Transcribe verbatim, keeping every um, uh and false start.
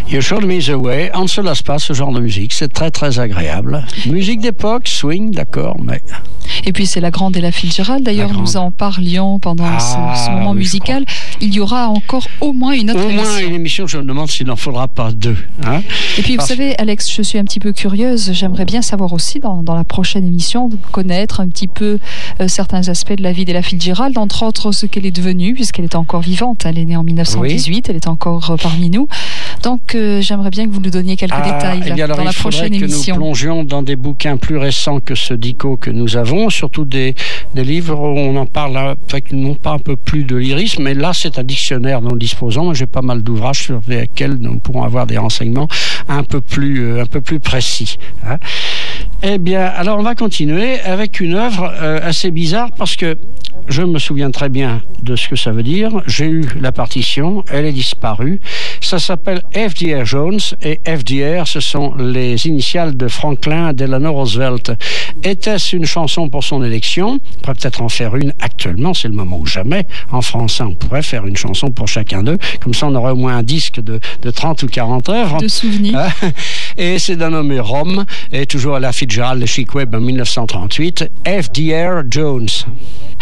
You Showed Me the Way, on ne se lasse pas ce genre de musique, c'est très très agréable. Musique d'époque, swing, d'accord, mais... Et puis c'est la grande Ella Fitzgerald, d'ailleurs nous en parlions pendant ah, ce, ce moment oui, musical. Il y aura encore au moins une autre au émission. Au moins une émission, je me demande s'il n'en faudra pas deux. Hein. Et puis Parce... vous savez, Alex, je suis un petit peu curieuse, j'aimerais bien savoir aussi dans, dans la prochaine émission, connaître un petit peu euh, certains aspects de la vie d'Ella Fitzgerald, entre autres ce qu'elle est devenue, puisqu'elle est encore vivante. Elle est née en dix-neuf cent dix-huit, oui. Elle est encore euh, parmi nous. Donc euh, j'aimerais bien que vous nous donniez quelques ah, détails là, alors, dans la prochaine émission. Il faudrait que nous plongions dans des bouquins plus récents que ce Dico que nous avons, surtout des, des livres où on en parle avec non pas un peu plus de lyrisme, mais là c'est un dictionnaire dont nous disposons. J'ai pas mal d'ouvrages sur lesquels nous pourrons avoir des renseignements un peu plus, euh, un peu plus précis. Hein. Eh bien, alors on va continuer avec une œuvre euh, assez bizarre parce que je me souviens très bien de ce que ça veut dire. J'ai eu la partition, elle est disparue. Ça s'appelle F D R Jones et F D R, ce sont les initiales de Franklin Delano Roosevelt. Était-ce une chanson pour son élection? On pourrait peut-être en faire une actuellement, c'est le moment ou jamais. En français, on pourrait faire une chanson pour chacun d'eux. Comme ça, on aurait au moins un disque de, de trente ou quarante œuvres. De souvenirs. Et c'est d'un nommé Rome, et toujours à la Fitzgerald de Chic Webb en dix-neuf cent trente-huit, F D R Jones.